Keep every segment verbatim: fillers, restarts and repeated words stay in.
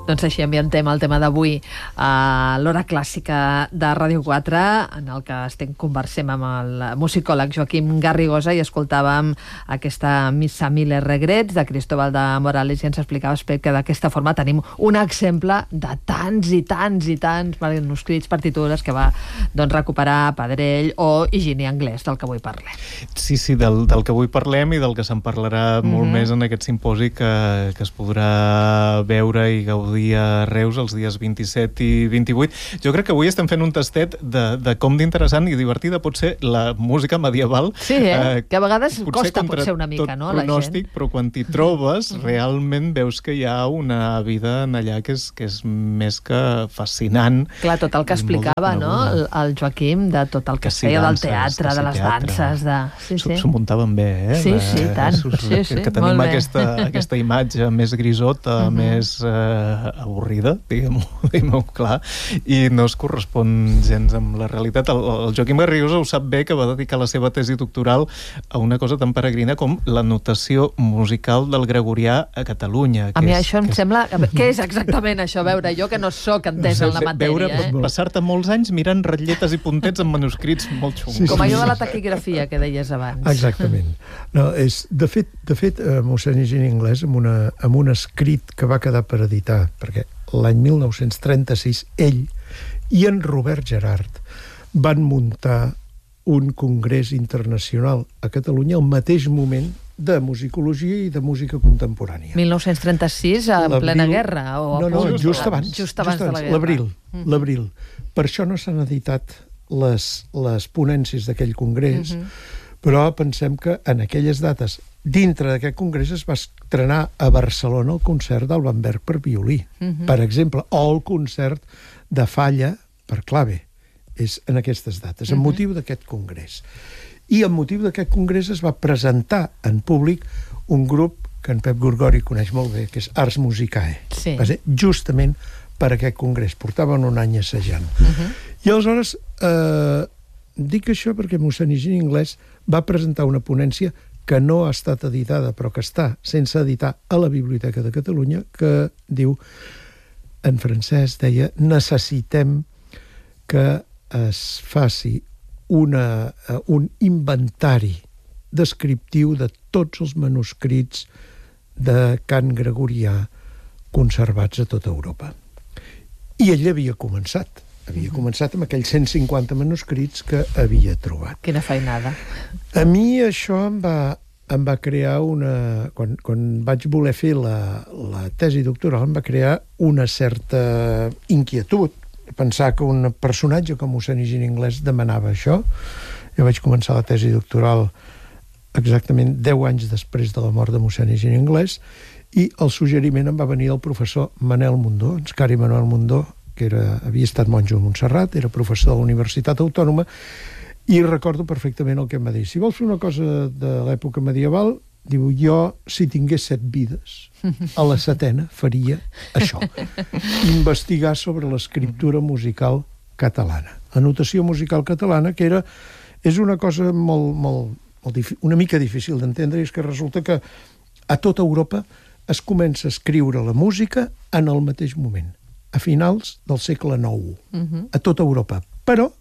Doncs així ambientem el tema d'avui a l'Hora Clàssica de Ràdio quatre, en el que estem conversem amb el musicòleg Joaquim Garrigosa i escoltàvem aquesta Missa Mille Regrets de Cristóbal de Morales i ens explicava que d'aquesta forma tenim un exemple de tants i tants i tants manuscrits, partitures que va doncs, recuperar Pedrell o Higini Anglès, del que avui parlem. Sí, sí, del, del que avui parlem i del que se'n parlarà molt mm-hmm. més en aquest simposi que, que es podrà veure i gaudir a Reus els dies vint-i-set i vint-i-vuit. Jo crec que avui estem fent un tastet de, de com d'interessant i divertida pot ser la música medieval. Sí, eh? eh que a vegades costa potser una mica, no? La pronòstic, gent. Però quan t'hi trobes, realment veus que hi ha una vida en allà que és, que és més que fascinant. Clar, tot el que explicava, no? El, el Joaquim, de tot el que, que sí, feia danses, del teatre, de les teatre. danses, de... Sí, sí. S'ho muntaven bé, eh? Sí, sí, tant. Sí, sí, que tenim aquesta, aquesta imatge més grisota, uh-huh. més eh, avorrida, diguem-ho diguem clar, i no es correspon gens amb la realitat. El, el Joaquim Garrigosa ho sap bé, que va dedicar la seva tesi doctoral a una cosa tan peregrina com la notació musical del gregorià a Catalunya. A mi és, això em és... sembla... Què és exactament això? A veure, jo que no sóc entesa en la matèria. Veure, eh? passar-te molts anys mirant ratlletes i puntets amb manuscrits molt xungos. Sí, sí, com allò de la taquigrafia que deies abans. Exactament. No, és, de fet, de fet eh, mossèn Higini Anglès, amb, una, amb un escrit que va quedar per editar, perquè l'any mil nou-cents trenta-sis ell i en Robert Gerard van muntar un congrés internacional a Catalunya al mateix moment de musicologia i de música contemporània. mil nou-cents trenta-sis, en plena guerra? O no, no, just, just abans. Just abans, just abans de la guerra. L'abril. Mm-hmm. L'abril. Per això no s'han editat les, les ponències d'aquell congrés, mm-hmm. però pensem que en aquelles dates, dintre d'aquest congrés, es va estrenar a Barcelona el concert del Bamberg per violí, mm-hmm. per exemple, o el concert de Falla per clave. És en aquestes dates, amb mm-hmm. motiu d'aquest congrés. I amb motiu d'aquest congrés es va presentar en públic un grup que en Pep Gorgori coneix molt bé, que és Ars Musicae. Sí. Va ser justament per aquest congrés. Portaven un any assajant. Uh-huh. I aleshores, eh, dic això perquè mossèn Higini Anglès va presentar una ponència que no ha estat editada, però que està sense editar a la Biblioteca de Catalunya, que diu, en francès, deia, necessitem que es faci Una, uh, un inventari descriptiu de tots els manuscrits de cant gregorià conservats a tota Europa. I ell havia començat. Havia mm-hmm. començat amb aquells cent cinquanta manuscrits que havia trobat. Quina feinada. A mi això em va, em va crear una... Quan, quan vaig voler fer la, la tesi doctoral em va crear una certa inquietud, pensar que un personatge com mossèn Higini Anglès demanava això. Jo vaig començar la tesi doctoral exactament deu anys després de la mort de mossèn Higini Anglès i el suggeriment em va venir del professor Manel Mundó, Enscari Manuel Mundó, que era, havia estat monjo a Montserrat, era professor de la Universitat Autònoma, i recordo perfectament el que em va dir. Si vols fer una cosa de l'època medieval, diu, jo, si tingués set vides, a la setena faria això. Investigar sobre l'escriptura musical catalana. La notació musical catalana, que era, és una cosa molt, molt, molt una mica difícil d'entendre, i és que resulta que a tota Europa es comença a escriure la música en el mateix moment, a finals del segle nou, uh-huh. a tota Europa, però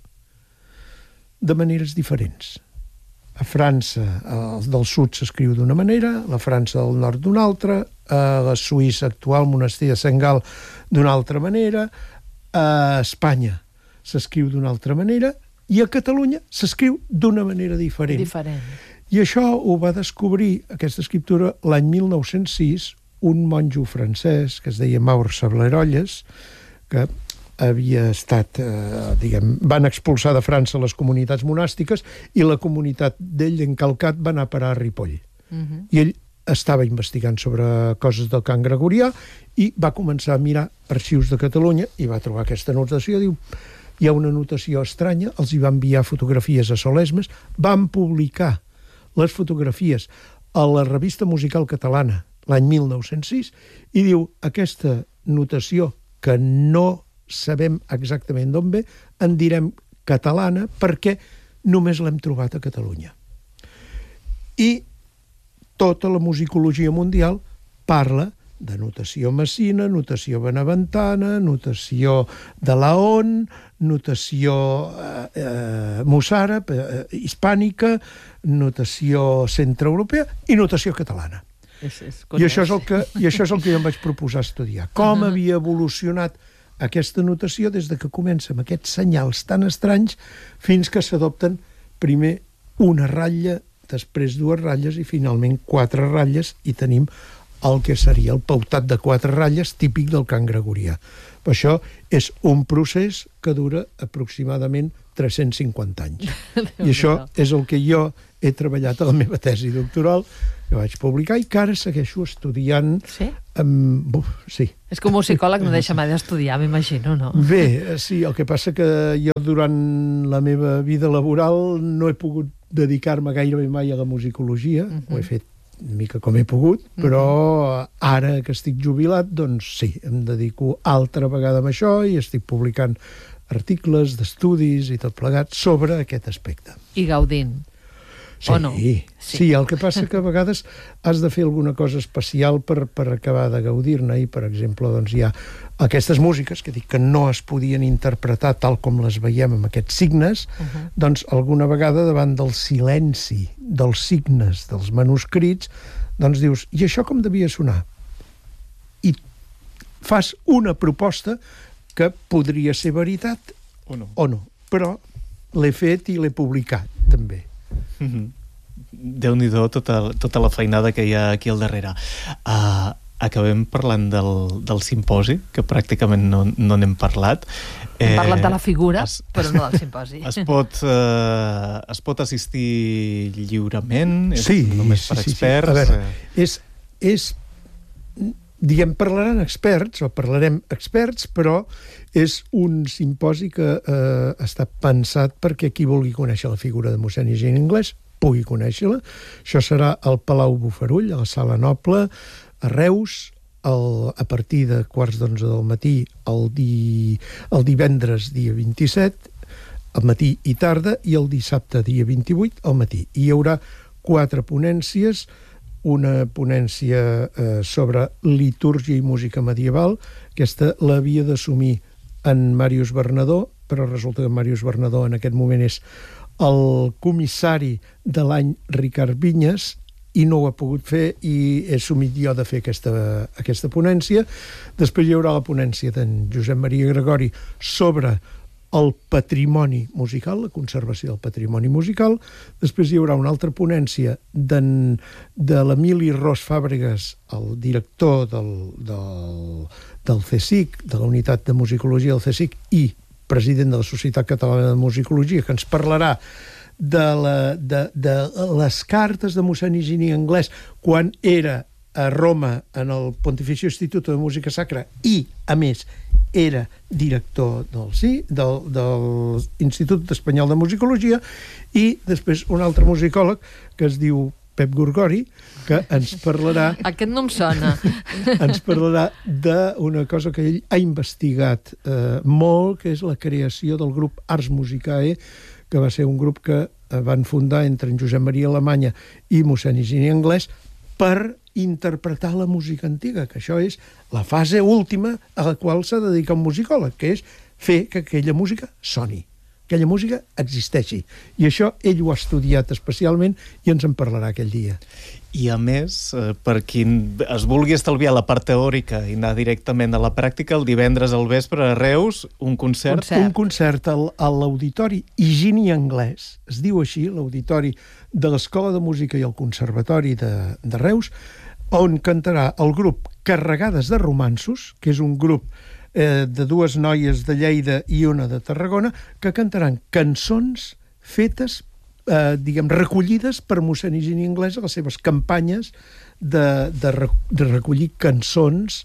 de maneres diferents. A França, el del sud s'escriu d'una manera, la França del nord d'una altra, a la Suïssa actual, monestir de Saint-Gall, d'una altra manera, a Espanya s'escriu d'una altra manera, i a Catalunya s'escriu d'una manera diferent. Diferent. I això ho va descobrir, aquesta escriptura, l'any mil nou-cents sis, un monjo francès que es deia Maur Sablerolles, que havia estat, eh, diguem, van expulsar de França les comunitats monàstiques i la comunitat d'ell encalcat va anar a parar a Ripoll. Uh-huh. I ell estava investigant sobre coses del cant gregorià i va començar a mirar arxius de Catalunya i va trobar aquesta notació. Diu, hi ha una notació estranya, els hi va enviar fotografies a Solesmes, van publicar les fotografies a la revista musical catalana l'any mil nou-cents sis i diu, aquesta notació que no sabem exactament d'on ve, en direm catalana perquè només l'hem trobat a Catalunya. I tota la musicologia mundial parla de notació messina, notació beneventana, notació de Laon, notació eh, eh, mossàrab, eh, hispànica, notació centreeuropea i notació catalana. És, és I això és el que, i això és el que jo em vaig proposar estudiar. Com uh-huh. havia evolucionat aquesta notació des de que comença amb aquests senyals tan estranys fins que s'adopten primer una ratlla, després dues ratlles i finalment quatre ratlles, i tenim el que seria el pautat de quatre ratlles típic del cant gregorià. Però això és un procés que dura aproximadament tres-cents cinquanta anys. I això és el que jo he treballat a la meva tesi doctoral, que vaig publicar i que ara segueixo estudiant. Sí? Amb... Uf, sí. És que un musicòleg no deixa mai d'estudiar, m'imagino, no? Bé, sí, el que passa que jo durant la meva vida laboral no he pogut dedicar-me gairebé mai a la musicologia, uh-huh. ho he fet una mica com he pogut, però uh-huh. ara que estic jubilat, doncs sí, em dedico altra vegada a això i estic publicant articles d'estudis i tot plegat sobre aquest aspecte. I gaudint. Sí, o no? Sí. sí, el que passa que a vegades has de fer alguna cosa especial per, per acabar de gaudir-ne, i per exemple doncs hi ha aquestes músiques que dic que no es podien interpretar tal com les veiem amb aquests signes, uh-huh. doncs alguna vegada davant del silenci dels signes, dels manuscrits, doncs dius, i això com devia sonar? I fas una proposta que podria ser veritat o no, o no. Però l'he fet i l'he publicat també. Mm-hmm. Déu-n'hi-do tota, tota la feinada que hi ha aquí al darrere. Uh, acabem parlant del, del simposi, que pràcticament no, no n'hem parlat. Hem eh, parlat de la figura, es, però no del simposi. Es pot, uh, es pot assistir lliurement? Sí, és només per sí, experts? Sí, sí. A veure, és, és diguem, parlaran experts, o parlarem experts, però és un simposi que eh, està pensat perquè qui vulgui conèixer la figura de mossèn Higini Anglès pugui conèixer-la. Això serà al Palau Bofarull, a la Sala Noble, a Reus, el, a partir de quarts d'onze del matí, el, di, el divendres dia vint-i-set, al matí i tarda, i el dissabte dia vint-i-vuit, al matí. I hi haurà quatre ponències, una ponència eh, sobre litúrgia i música medieval. Aquesta l'havia d'assumir en Màrius Bernadó, però resulta que Màrius Bernadó en aquest moment és el comissari de l'any Ricard Vinyes i no ho ha pogut fer, i he assumit jo de fer aquesta, aquesta ponència. Després hi haurà la ponència d'en Josep Maria Gregori sobre el patrimoni musical, la conservació del patrimoni musical. Després hi haurà una altra ponència de l'Emili Ros Fàbregas, el director del, del, del CSIC, de la unitat de musicologia del CSIC, i president de la Societat Catalana de Musicologia, que ens parlarà de, la, de, de les cartes de mossèn Higini Anglès quan era a Roma en el Pontificio Instituto de Música Sacra i, a més, era director del sí, del, del Institut Espanyol de Musicologia. I després un altre musicòleg que es diu Pep Gorgori, que ens parlarà... Aquest no em sona. Ens parlarà d'una cosa que ell ha investigat eh, molt, que és la creació del grup Ars Musicae, que va ser un grup que van fundar entre en Josep Maria Alemanya i mossèn Higini Anglès per interpretar la música antiga, que això és la fase última a la qual s'ha de dedicar un musicòleg, que és fer que aquella música soni, aquella música existeixi. I això ell ho ha estudiat especialment i ens en parlarà aquell dia. I a més, per qui es vulgui estalviar la part teòrica i anar directament a la pràctica, el divendres al vespre a Reus, un concert. concert. Un concert al, a l'Auditori Higini Anglès, es diu així, l'Auditori de l'Escola de Música i el Conservatori de, de Reus, on cantarà el grup Carregades de Romanços, que és un grup eh, de dues noies de Lleida i una de Tarragona, que cantaran cançons fetes Eh, diguem, recollides per mossèn Higini Anglès a les seves campanyes de, de, de recollir cançons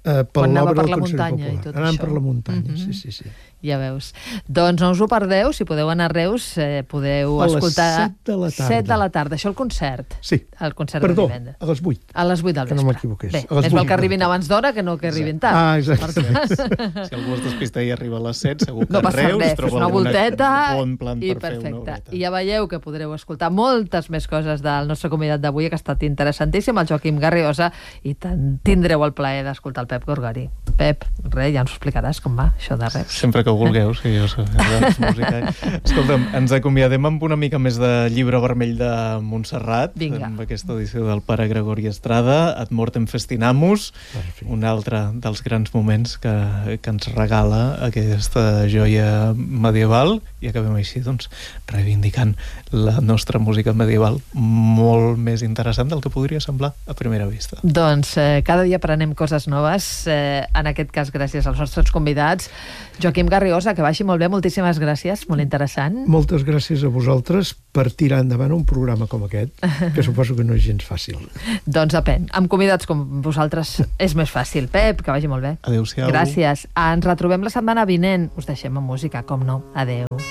Uh, per Quan anava per l'obra del la Consell muntanya Popular. i tot Anàvem això. per la muntanya, Mhm. sí, sí, sí. Ja veus. Doncs no us ho perdeu, si podeu anar a Reus, eh, podeu A les escoltar... set de la tarda. set de la tarda, això el concert. Sí. El concert Perdó, de divendres. a les vuit. A les vuit del Que vespre. no m'equivoqués. Bé, A les més vuit val que arribin del abans d'hora que no que arribin tard. Ah, exacte. Si algú es despista i arriba a les set, segur que No passa Reus res, fes troba una alguna volteta bon plan i per fer una perfecte. horeta. I ja veieu que podreu escoltar moltes més coses del nostre convidat d'avui, que ha estat interessantíssim, el Joaquim Garrigosa, i tant tindreu el plaer d'escoltar el Pep Gorgari. Pep, res, ja ens ho explicaràs com va, això de Reus. Sempre que ho vulgueu, sí, jo soc de música. Escolta'm, ens acomiadem amb una mica més de Llibre Vermell de Montserrat, Vinga. amb aquesta edició del pare Gregori Estrada, Ad Mortem Festinamus, Perfecte. un altre dels grans moments que, que ens regala aquesta joia medieval, i acabem així, doncs, reivindicant la nostra música medieval molt més interessant del que podria semblar a primera vista. Doncs eh, cada dia aprenem coses noves, eh, en aquest cas gràcies als nostres convidats. Joaquim Garrigosa, que vagi molt bé, moltíssimes gràcies, molt interessant. Moltes gràcies a vosaltres per tirar endavant un programa com aquest, que suposo que no és gens fàcil. Doncs depèn, amb convidats com vosaltres és més fàcil. Pep, que vagi molt bé. Adéu-siau. Gràcies. Ens retrobem la setmana vinent. Us deixem amb música, com no. Adéu.